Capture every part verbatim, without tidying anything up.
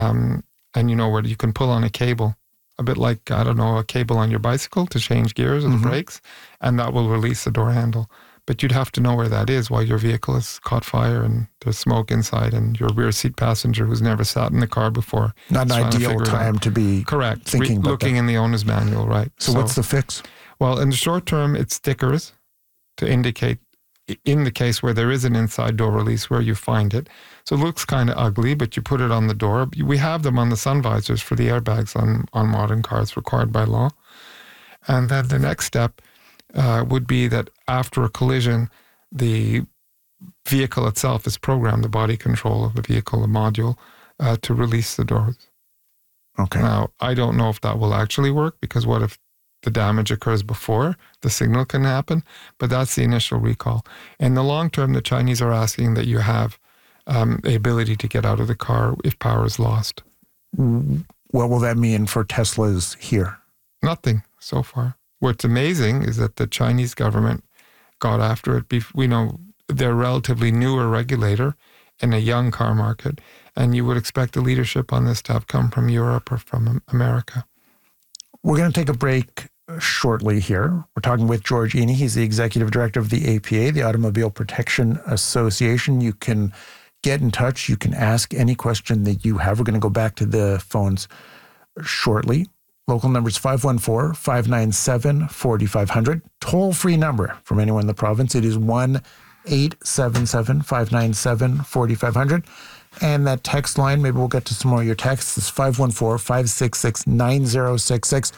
Um, and you know where you can pull on a cable, a bit like, I don't know, a cable on your bicycle to change gears or the Mm-hmm. brakes, and that will release the door handle. But you'd have to know where that is while your vehicle has caught fire and there's smoke inside, and your rear seat passenger who's never sat in the car before. Not an is trying to ideal figure it time out. to be Correct. thinking Re- about looking that. in the owner's manual, right? So, what's the fix? Well, in the short term, it's stickers to indicate, in the case where there is an inside door release, where you find it. So it looks kind of ugly, but you put it on the door. We have them on the sun visors for the airbags on, on modern cars, required by law. And then the next step uh, would be that after a collision, the vehicle itself is programmed, the body control of the vehicle, the module, uh, to release the doors. Okay. Now, I don't know if that will actually work, because what if the damage occurs before the signal can happen? But that's the initial recall. In the long term, the Chinese are asking that you have um, the ability to get out of the car if power is lost. What will that mean for Teslas here? Nothing so far. What's amazing is that the Chinese government got after it. Bef- we know they're a relatively newer regulator in a young car market, and you would expect the leadership on this to have come from Europe or from America. We're going to take a break shortly here. We're talking with George Iny. He's the executive director of the A P A, the Automobile Protection Association. You can get in touch. You can ask any question that you have. We're going to go back to the phones shortly. Local number is five one four, five nine seven, four five zero zero. Toll-free number from anyone in the province. It is one eight seven seven, five nine seven, four five zero zero. And that text line, maybe we'll get to some more of your texts, is five one four, five six six, nine zero six six.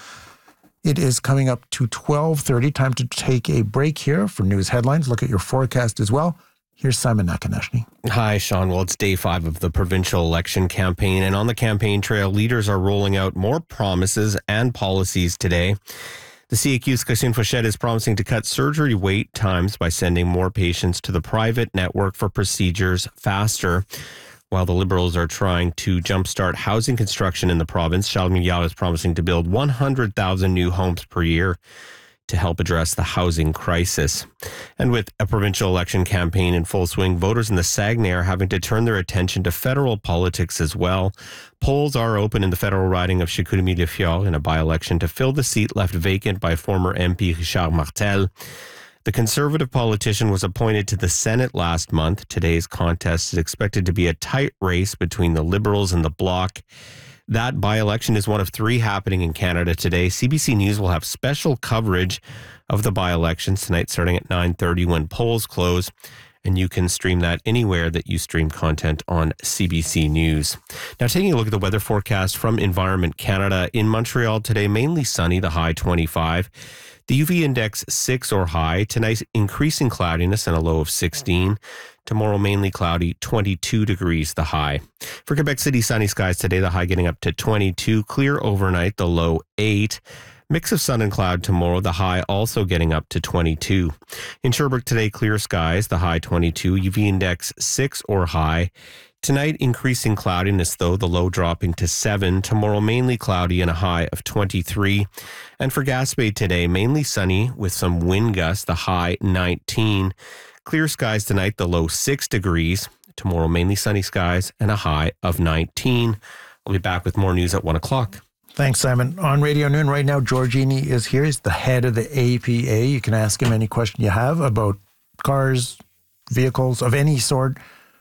It is coming up to twelve thirty. Time to take a break here for news headlines. Look at your forecast as well. Here's Simon Nakaneshny. Hi, Sean. Well, it's day five of the provincial election campaign, and on the campaign trail, leaders are rolling out more promises and policies today. The C A Q's Christine Fauchette is promising to cut surgery wait times by sending more patients to the private network for procedures faster. While the Liberals are trying to jumpstart housing construction in the province, Charles Milliard is promising to build one hundred thousand new homes per year to help address the housing crisis. And with a provincial election campaign in full swing, voters in the Saguenay are having to turn their attention to federal politics as well. Polls are open in the federal riding of Chicoutimi-Defiord in a by-election to fill the seat left vacant by former M P Richard Martel. The Conservative politician was appointed to the Senate last month. Today's contest is expected to be a tight race between the Liberals and the Bloc. That by-election is one of three happening in Canada today. C B C News will have special coverage of the by-elections tonight starting at nine thirty when polls close. And you can stream that anywhere that you stream content on C B C News. Now, taking a look at the weather forecast from Environment Canada. In Montreal today, mainly sunny, the high twenty-five. The U V index six or high. Tonight, increasing cloudiness and a low of sixteen. Tomorrow, mainly cloudy, twenty-two degrees, the high. For Quebec City, sunny skies today, the high getting up to twenty-two. Clear overnight, the low eight. Mix of sun and cloud tomorrow, the high also getting up to twenty-two. In Sherbrooke today, clear skies, the high twenty-two. U V index six or high. Tonight, increasing cloudiness, though, the low dropping to seven. Tomorrow, mainly cloudy and a high of twenty-three. And for Gaspé today, mainly sunny with some wind gusts, the high nineteen. Clear skies tonight, the low six degrees. Tomorrow, mainly sunny skies and a high of nineteen. I'll be back with more news at one o'clock. Thanks, Simon. On Radio Noon right now, George Iny is here. He's the head of the A P A. You can ask him any question you have about cars, vehicles of any sort,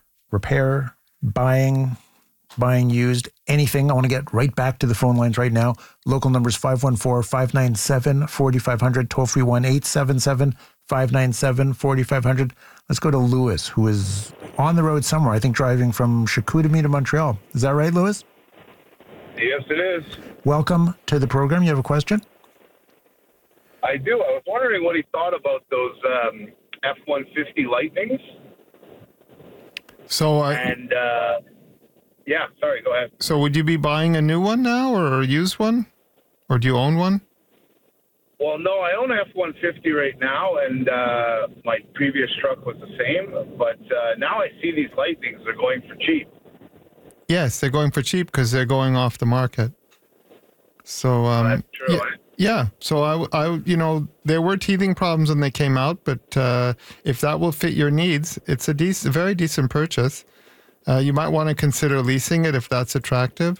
repair, buying, buying used, anything. I want to get right back to the phone lines right now. Local numbers five one four, five nine seven, four five zero zero, toll free one eight seven seven, five nine seven, four five zero zero. Let's go to Louis, who is on the road somewhere, I think driving from Chicoutimi to Montreal. Is that right, Louis? Yes, it is. Welcome to the program. You have a question? I do. I was wondering what he thought about those um, F one fifty Lightnings. So, uh, And, uh, yeah, sorry, go ahead. so would you be buying a new one now or a used one? Or do you own one? Well, no, I own an F one fifty right now, and uh, my previous truck was the same. But uh, now I see these Lightnings, they're going for cheap. Yes, they're going for cheap because they're going off the market. So, um, That's true. yeah, yeah. So I, I, you know, there were teething problems when they came out, but uh, if that will fit your needs, it's a decent, very decent purchase. Uh, you might want to consider leasing it if that's attractive.